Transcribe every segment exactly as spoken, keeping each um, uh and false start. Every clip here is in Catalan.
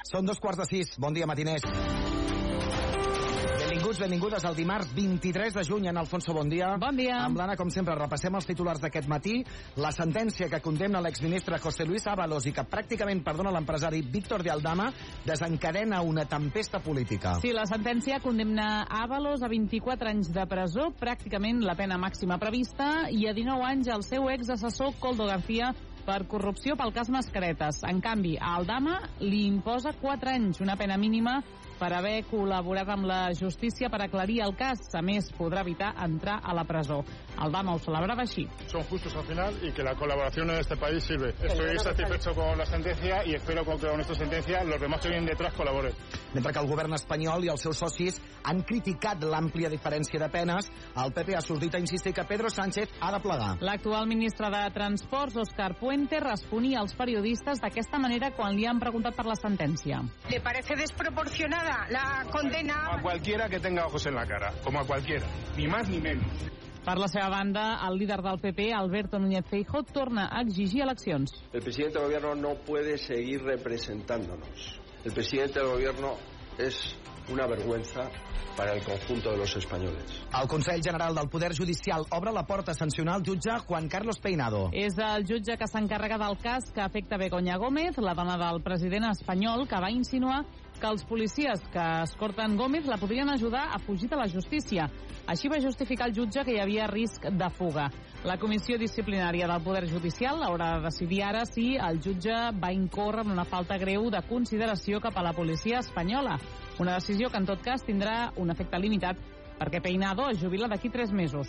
Són dos quarts de sis. Bon dia, matiners. Benvinguts, benvingudes al dimarts vint-i-tres de juny. En Alfonso, bon dia. Bon dia. Amb l'Anna, com sempre, repassem els titulars d'aquest matí. La sentència que condemna l'exministre José Luis Ábalos i que pràcticament perdona l'empresari Víctor de Aldama desencadena una tempesta política. Sí, la sentència condemna Ábalos a vint-i-quatre anys de presó, pràcticament la pena màxima prevista, i a dinou anys al seu exassessor Koldo García per corrupció pel cas Mascaretes. En canvi, a Aldama li imposa quatre anys, una pena mínima per haver col·laborat amb la justícia per aclarir el cas. A més, podrà evitar entrar a la presó. Aldama ho celebrava així. Son justos al final y que la colaboración en este país sirve. Estoy satisfecho con la sentencia y espero que con esta sentencia los demás que vienen detrás colaboren. Mentre que el govern espanyol i els seus socis han criticat l'àmplia diferència de penes, el P P ha sortit a insistir que Pedro Sánchez ha de plegar. L'actual ministre de Transports, Óscar Puente, responia als periodistes d'aquesta manera quan li han preguntat per la sentència. ¿Le parece desproporcionada la condena? A cualquiera que tenga ojos en la cara, como a cualquiera, ni más ni menos. Per la seva banda, el líder del P P, Alberto Núñez Feijóo, torna a exigir eleccions. El presidente del gobierno no puede seguir representándonos. El presidente del gobierno es una vergüenza para el conjunto de los españoles. El Consell General del Poder Judicial obre la porta a sancionar el jutge Juan Carlos Peinado. És el jutge que s'encarrega del cas que afecta Begoña Gómez, la dona del president espanyol, que va insinuar que els policies que escorten Gómez la podrien ajudar a fugir de la justícia. Així va justificar el jutge que hi havia risc de fuga. La Comissió Disciplinària del Poder Judicial haurà de decidir ara si el jutge va incórrer en una falta greu de consideració cap a la policia espanyola. Una decisió que en tot cas tindrà un efecte limitat perquè Peinado es jubila d'aquí tres mesos.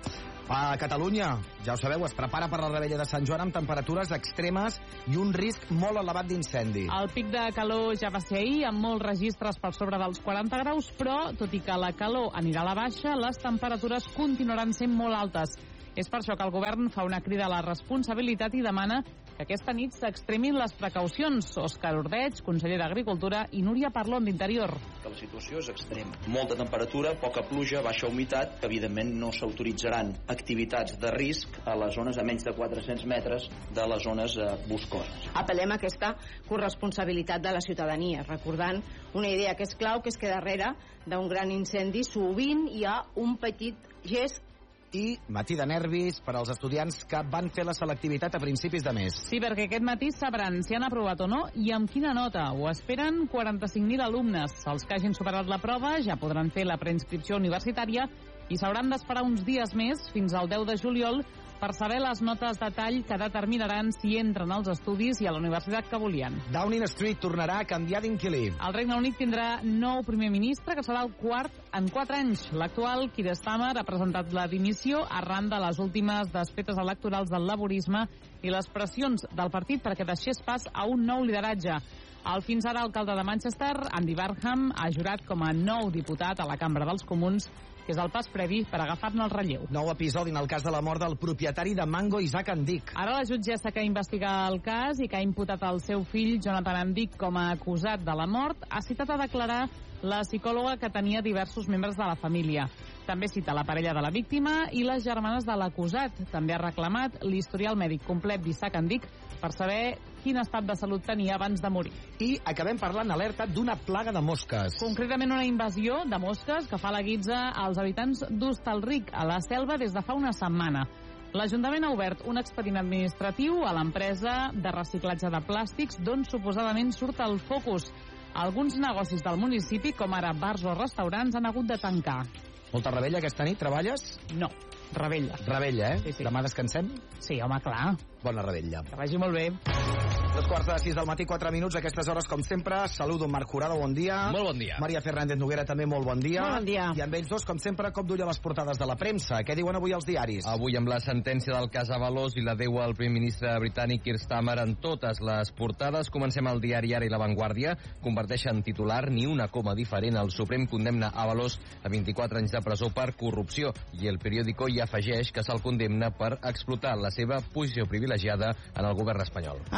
A Catalunya, ja ho sabeu, es prepara per la rebella de Sant Joan amb temperatures extremes i un risc molt elevat d'incendi. El pic de calor ja va ser ahir, amb molts registres per sobre dels quaranta graus, però, tot i que la calor anirà a la baixa, les temperatures continuaran sent molt altes. És per això que el govern fa una crida a la responsabilitat i demana que aquesta nit s'extremin les precaucions. Òscar Ordeig, conseller d'Agricultura, i Núria Parlon, d'Interior. Que la situació és extrema. Molta temperatura, poca pluja, baixa humitat. Evidentment no s'autoritzaran activitats de risc a les zones a menys de quatre-cents metres de les zones eh, boscoses. Apel·lem a aquesta corresponsabilitat de la ciutadania, recordant una idea que és clau, que és que darrere d'un gran incendi sovint hi ha un petit gest. I matí de nervis per als estudiants que van fer la selectivitat a principis de mes. Sí, perquè aquest matí sabran si han aprovat o no i amb quina nota. Ho esperen quaranta-cinc mil alumnes. Els que hagin superat la prova ja podran fer la preinscripció universitària i s'hauran d'esperar uns dies més, fins al deu de juliol, per saber les notes de tall que determinaran si entren als estudis i a la universitat que volien. Downing Street tornarà a canviar d'inquilí. El Regne Unit tindrà nou primer ministre, que serà el quart en quatre anys. L'actual, Keir Starmer, ha presentat la dimissió arran de les últimes desfetes electorals del laborisme i les pressions del partit perquè deixés pas a un nou lideratge. El fins ara alcalde de Manchester, Andy Barham, ha jurat com a nou diputat a la Cambra dels Comuns, que és el pas previ per agafar-ne el relleu. Nou episodi en el cas de la mort del propietari de Mango, Isaac Andic. Ara la jutgessa que investiga el cas i que ha imputat el seu fill, Jonathan Andic, com a acusat de la mort, ha citat a declarar la psicòloga que tenia diversos membres de la família. També cita la parella de la víctima i les germanes de l'acusat. També ha reclamat l'historial mèdic complet d'Isaac Andic per saber quin estat de salut tenia abans de morir. I acabem parlant alerta d'una plaga de mosques. Concretament una invasió de mosques que fa la guitza als habitants d'Hostalric, a la Selva, des de fa una setmana. L'Ajuntament ha obert un expedient administratiu a l'empresa de reciclatge de plàstics d'on suposadament surt el focus. Alguns negocis del municipi, com ara bars o restaurants, han hagut de tancar. Molta rebella aquesta nit, treballes? No, rebella. Rebella, eh? Sí, sí. Demà descansem? Sí, home, clar. Bona rebella. Que vagi molt bé. Dos quarts de sis del matí, quatre minuts, a aquestes hores, com sempre. Saludo Marc Jurado, bon dia. Molt bon dia. Maria Fernández Noguera, també molt bon dia. Molt bon dia. I amb ells dos, com sempre, cop d'ull a les portades de la premsa. Què diuen avui els diaris? Avui amb la sentència del cas Ábalos i la deu al primer ministre britànic Keir Starmer en totes les portades. Comencem al diari Ara i La Vanguardia. Converteixen titular ni una coma diferent. El Suprem condemna Ábalos a vint-i-quatre anys de presó per corrupció i el periòdico hi afegeix que se'l condemna per explotar la seva posició privilegiada en el govern espanyol. A la premsa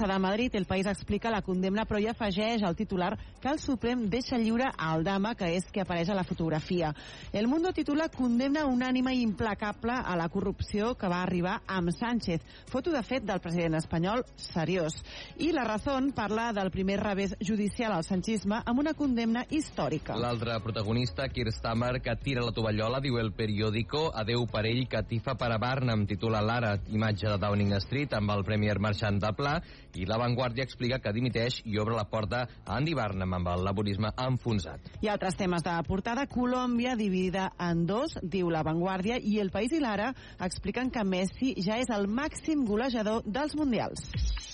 premsa de Madrid, El País explica la condemna, però hi afegeix al titular que el Suprem deixa lliure a Aldama, que és que apareix a la fotografia. El Mundo titula condemna unànime i implacable a la corrupció que va arribar amb Sánchez. Foto, de fet, del president espanyol seriós. I La Razón parla del primer revés judicial al sanchisme amb una condemna històrica. L'altre protagonista, Keir Starmer, que tira la tovallola, diu El Periódico, adeu per ell, catifa per a Barnum, titula l'Ara, imatge de Downing Street amb el Premier marxant de pla, i La Vanguardia explica que dimiteix i obre la porta a Andy Barnum amb el laborisme enfonsat. I altres temes de portada, Colòmbia dividida en dos, diu La Vanguardia, i El País i l'Ara expliquen que Messi ja és el màxim golejador dels mundials.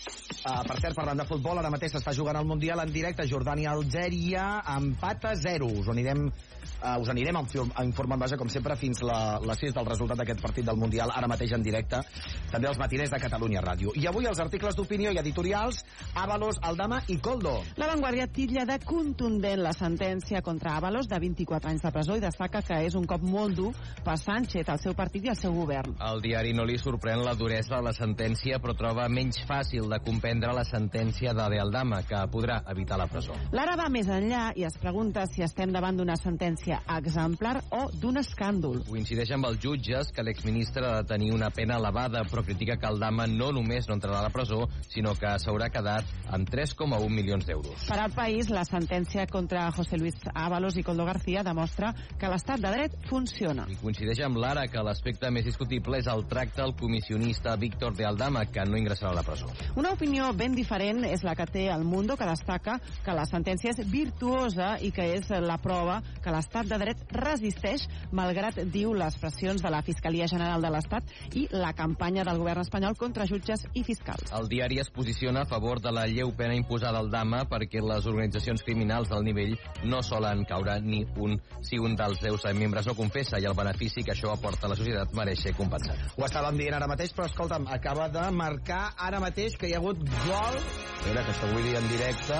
Uh, per cert, parlant de futbol, ara mateix s'està jugant el Mundial en directe. Jordània-Algèria, empat a zero. Us anirem, uh, us anirem a informar, vaja, com sempre, fins la, les sis del resultat d'aquest partit del Mundial, ara mateix en directe, també els matiners de Catalunya Ràdio. I avui els articles d'opinió i editorials, Ábalos, Aldama i Koldo. La Vanguardia titlla de contundent la sentència contra Ábalos, de vint-i-quatre anys de presó, i destaca que és un cop molt dur per Sánchez, el seu partit i el seu govern. El diari no li sorprèn la duresa de la sentència, però troba menys fàcil de comprendre la sentència de De Aldama, que podrà evitar la presó. L'Ara va més enllà i es pregunta si estem davant d'una sentència exemplar o d'un escàndol. Coincideix amb els jutges que l'exministre ha de tenir una pena elevada, però critica que Aldama no només no entrarà a la presó, sinó que s'haurà quedat amb tres coma un milions d'euros. Per al País, la sentència contra José Luis Ábalos i Koldo García demostra que l'estat de dret funciona. I coincideix amb l'Ara que l'aspecte més discutible és el tracte al comissionista Víctor de Aldama, que no ingressarà a la presó. Una opinió ben diferent és la que té El Mundo, que destaca que la sentència és virtuosa i que és la prova que l'estat de dret resisteix, malgrat, diu, les pressions de la Fiscalia General de l'Estat i la campanya del govern espanyol contra jutges i fiscals. El diari es posiciona a favor de la lleu pena imposada al Dama perquè les organitzacions criminals del nivell no solen caure ni un si un dels seus membres no confessa, i el benefici que això aporta a la societat mereix ser compensat. Ho estàvem dient ara mateix, però escolta'm, acaba de marcar ara mateix que hi ha hagut gol. Espera, que això vull dir en directe.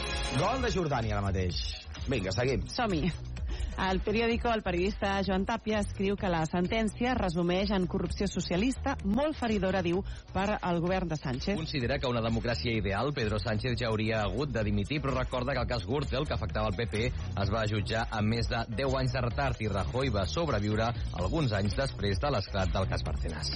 Gol de Jordània ara mateix. Vinga, seguim. Som-hi. El periòdico, el periodista Joan Tàpia escriu que la sentència resumeix en corrupció socialista molt feridora, diu, per al govern de Sánchez. Considera que una democràcia ideal, Pedro Sánchez ja hauria hagut de dimitir, però recorda que el cas Gürtel, que afectava el P P, es va jutjar amb més de deu anys de retard i Rajoy va sobreviure alguns anys després de l'esclat del cas Bárcenas.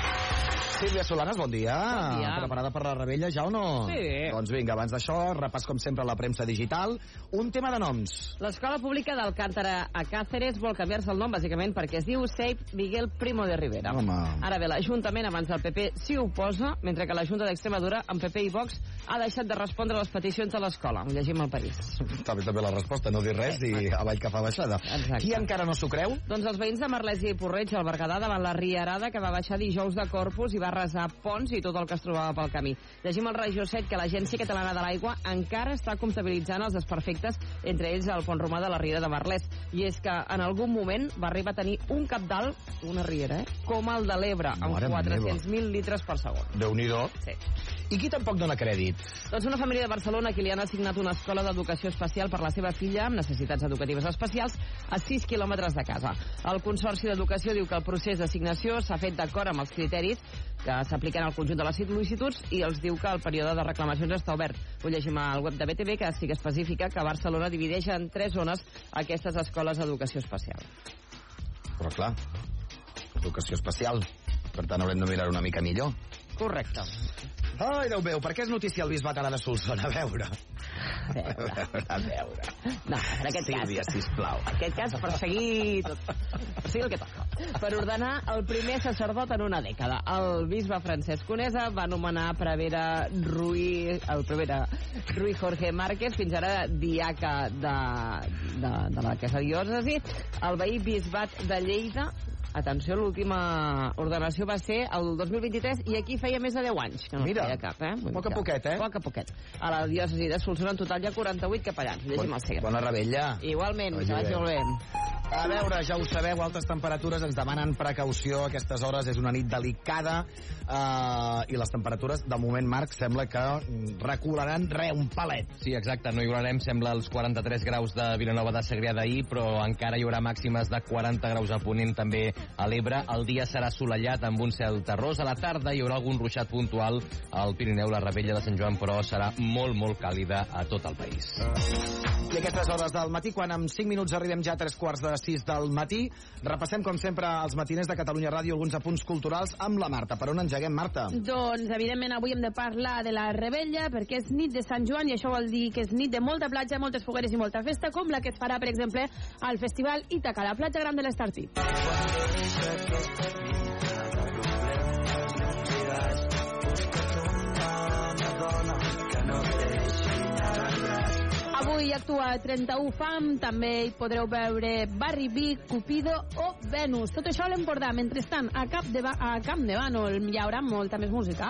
Sílvia Solanas, bon dia. Bon dia. Preparada per la rebella, ja o no? Sí. Doncs vinga, abans d'això, repàs com sempre a la premsa digital. Un tema de noms. L'escola pública d'Alcántara a Cáceres vol canviar-se el nom, bàsicament, perquè es diu Save Miguel Primo de Rivera. Home. Ara bé, l'Ajuntament, abans del P P, s'hi oposa, mentre que la Junta d'Extremadura, amb P P i Vox, ha deixat de respondre a les peticions de l'escola. Ho llegim al París. També, també la resposta, no dir res i avall que fa baixada. Exacte. Qui encara no s'ho creu? Doncs els veïns de Marlèsia i Porreig, al Berguedà, davant la riarada que va baixar dijous de Corpus i va arrasar ponts i tot el que es trobava pel camí. Llegim al Regió set que l'Agència Catalana de l'Aigua encara està comptabilitzant els desperfectes, entre ells el pont romà de la riera de Merlès. I és que en algun moment va arribar a tenir un cabdal, una riera, eh? com el de l'Ebre, amb quatre-cents mil litres per segon. Déu-n'hi-do. Sí. I qui tampoc dona crèdit? Doncs una família de Barcelona que li han assignat una escola d'educació especial per la seva filla amb necessitats educatives especials a sis quilòmetres de casa. El Consorci d'Educació diu que el procés d'assignació s'ha fet d'acord amb els criteris que s'apliquen al conjunt de les sol·licituds i els diu que el període de reclamacions està obert. Ho llegim al web de B T V, que sí que especifica que Barcelona divideix en tres zones aquestes escoles d'educació especial. Però clar, educació especial. Per tant, haurem de mirar una mica millor. Correcte. Ai, Déu meu, per què és notícia el bisbat ara de Solsona? A veure. A veure. A veure. No, en aquest Sílvia, cas... sisplau. En aquest cas, per seguir tot. Per seguir el que toca. Per ordenar el primer sacerdot en una dècada. El bisbe Francesc Conesa va anomenar Prevere Rui... El Prevere Rui Jorge Márquez, fins ara diaca de, de, de aquesta diòcesi. El veí bisbat de Lleida... Atenció, l'última ordenació va ser el dos mil vint-i-tres i aquí feia més de deu anys que no Mira, feia cap, eh? Poc a poquet, eh? Poc a poquet. A la diòcesi de Solsona en total hi ha quaranta-vuit capellans. Llegim el segre. Bona rebella. Igualment, que vagi molt bé. A veure, ja ho sabeu, altes temperatures ens demanen precaució. A aquestes hores és una nit delicada eh, i les temperatures, de moment, Marc, sembla que recularan re, un palet. Sí, exacte, no hi haurem, sembla, els quaranta-tres graus de Vilanova de Segrià d'ahir, però encara hi haurà màximes de quaranta graus a Ponent, també a l'Ebre. El dia serà assolellat amb un cel terrós. A la tarda hi haurà algun ruixat puntual al Pirineu, la Rebella de Sant Joan, però serà molt, molt càlida a tot el país. I a aquestes hores del matí, quan en cinc minuts arribem ja a tres quarts de sis del matí, repassem, com sempre, els matiners de Catalunya Ràdio, alguns apunts culturals amb la Marta. Per on engeguem, Marta? Doncs, evidentment, avui hem de parlar de la Rebella, perquè és nit de Sant Joan, i això vol dir que és nit de molta platja, moltes fogueres i molta festa, com la que es farà, per exemple, al Festival Ítaca, a la platja gran de l'Estartit. Avui actua trenta-u Fam, també hi podreu veure Barry Big, Cupido o Venus. Tot això a l'Empordà. Mentrestant, a, Cap de a Camp de Bànol hi haurà molta més música.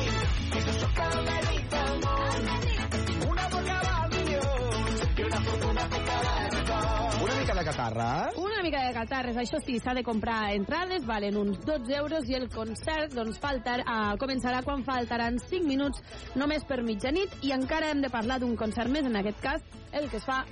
Una mica de catarra, eh? Una mica de catarres, això sí, s'ha de comprar entrades, valen uns dotze euros, i el concert doncs, faltar, uh, començarà quan faltaran cinc minuts només per mitjanit, i encara hem de parlar d'un concert més, en aquest cas, el que es fa